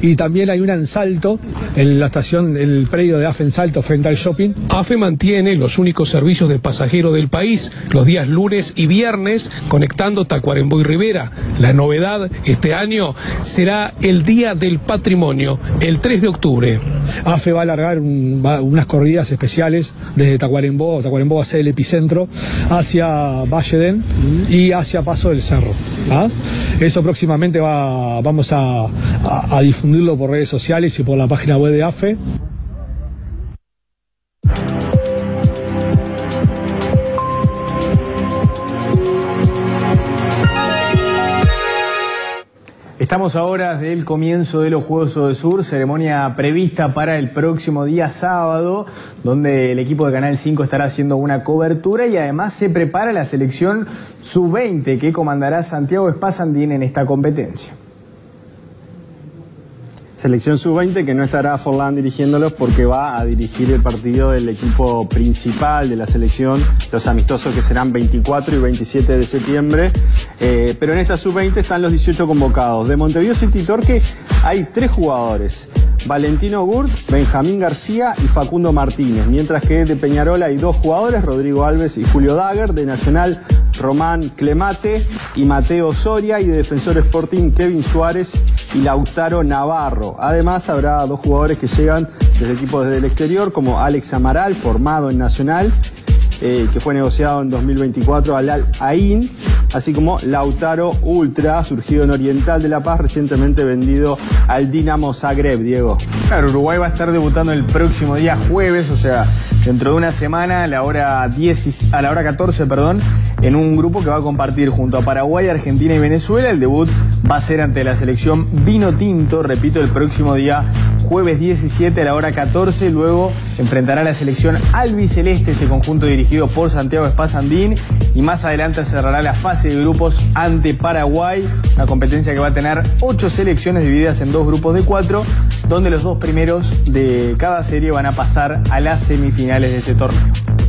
y también hay una en Salto, en la estación, el predio de AFE en Salto, frente al shopping. AFE mantiene los únicos servicios de pasajero del país, los días lunes y viernes, conectando Tacuarembó y Rivera. La novedad este año será el Día del Patrimonio, el 3 de octubre. AFE va a alargar unas corridas especiales desde Tacuarembó. Tacuarembó va a ser el epicentro, hacia Valledén y hacia Paso del Cerro. ¿Ah? Eso próximamente vamos a difundirlo por redes sociales y por la página web de AFE. Estamos ahora del comienzo de los Juegos Odesur, ceremonia prevista para el próximo día sábado, donde el equipo de Canal 5 estará haciendo una cobertura y además se prepara la selección sub-20 que comandará Santiago Espasandín en esta competencia. Selección sub-20 que no estará Forlán dirigiéndolos porque va a dirigir el partido del equipo principal de la selección, los amistosos que serán 24 y 27 de septiembre. Pero en esta sub-20 están los 18 convocados. De Montevideo City Torque hay 3 jugadores: Valentino Gurt, Benjamín García y Facundo Martínez. Mientras que de Peñarol hay 2 jugadores, Rodrigo Alves y Julio Dagger. De Nacional, Román Clemate y Mateo Soria. Y de Defensor Sporting, Kevin Suárez y Lautaro Navarro. Además habrá 2 jugadores que llegan desde equipos del exterior, como Alex Amaral, formado en Nacional, que fue negociado en 2024 al Al Ain, así como Lautaro Ultra, surgido en Oriental de La Paz, recientemente vendido al Dinamo Zagreb. Diego. Claro, Uruguay va a estar debutando el próximo día jueves, o sea, dentro de una semana, a la hora 14, en un grupo que va a compartir junto a Paraguay, Argentina y Venezuela. El debut va a ser ante la selección Vino Tinto, repito, el próximo día jueves 17 a la hora 14. Luego enfrentará a la selección albiceleste, este conjunto dirigido por Santiago Espasandín, y más adelante cerrará la fase de grupos ante Paraguay, una competencia que va a tener 8 selecciones divididas en 2 grupos de 4, donde los 2 primeros de cada serie van a pasar a las semifinales de este torneo.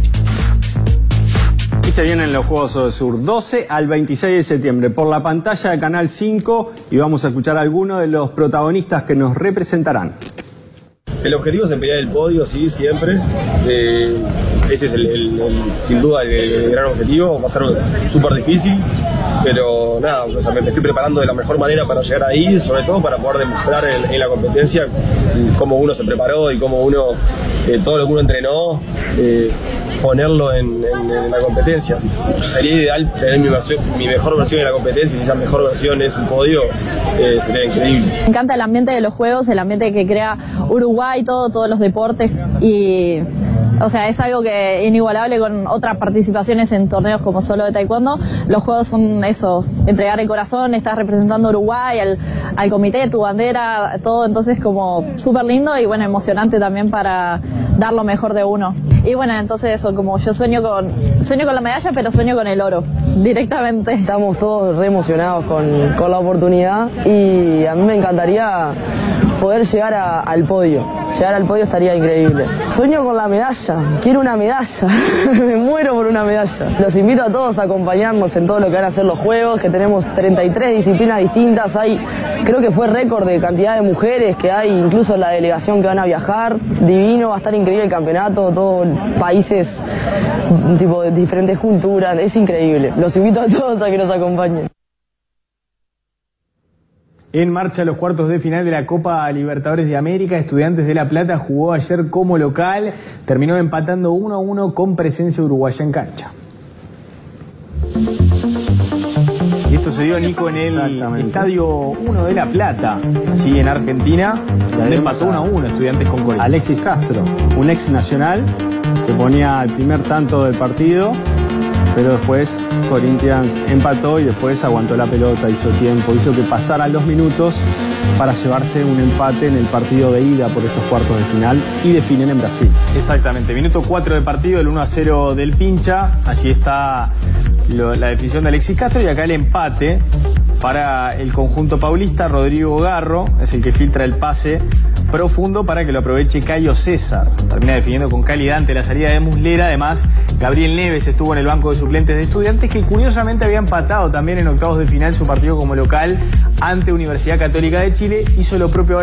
Y se vienen los Juegos Odesur, 12 al 26 de septiembre, por la pantalla de Canal 5, y vamos a escuchar a algunos de los protagonistas que nos representarán. El objetivo es pelear el podio, sí, siempre. Ese es sin duda el gran objetivo. Va a ser súper difícil, pero nada, o sea, me estoy preparando de la mejor manera para llegar ahí, sobre todo para poder demostrar en la competencia cómo uno se preparó y cómo uno, todo lo que uno entrenó, ponerlo en la competencia. Sería ideal tener mi mejor versión en la competencia, y si esa mejor versión es un podio, sería increíble. Me encanta el ambiente de los juegos, el ambiente que crea Uruguay, todos los deportes, y o sea, es algo que inigualable con otras participaciones en torneos como solo de taekwondo. Los juegos son eso, entregar el corazón, estás representando a Uruguay, al comité, tu bandera, todo, entonces como súper lindo y bueno, emocionante también para dar lo mejor de uno. Y bueno, entonces eso, como yo sueño con la medalla, pero sueño con el oro, directamente. Estamos todos re emocionados con la oportunidad, y a mí me encantaría poder llegar al podio. Llegar al podio estaría increíble. Sueño con la medalla, quiero una medalla, me muero por una medalla. Los invito a todos a acompañarnos en todo lo que van a ser los Juegos, que tenemos 33 disciplinas distintas. Creo que fue récord de cantidad de mujeres que hay, incluso la delegación que van a viajar. Divino, va a estar increíble el campeonato, todos países tipo de diferentes culturas, es increíble. Los invito a todos a que nos acompañen. En marcha los cuartos de final de la Copa Libertadores de América. Estudiantes de La Plata jugó ayer como local, terminó empatando 1-1 con presencia uruguaya en cancha. Y esto se dio, Nico, en el Estadio 1 de La Plata, allí en Argentina, donde pasó 1-1 Estudiantes con Corinthians. Alexis Castro, un ex Nacional, que ponía el primer tanto del partido, pero después Corinthians empató y después aguantó la pelota, hizo tiempo, hizo que pasaran los minutos para llevarse un empate en el partido de ida por estos cuartos de final, y definen en Brasil. Exactamente, minuto 4 de partido, el 1-0 del Pincha. Allí está la definición de Alexis Castro, y acá el empate para el conjunto paulista. Rodrigo Garro es el que filtra el pase profundo para que lo aproveche Cayo César. Termina definiendo con calidad ante la salida de Muslera. Además, Gabriel Neves estuvo en el banco de suplentes de Estudiantes, que curiosamente había empatado también en octavos de final su partido como local ante Universidad Católica de Chile. Hizo lo propio ahora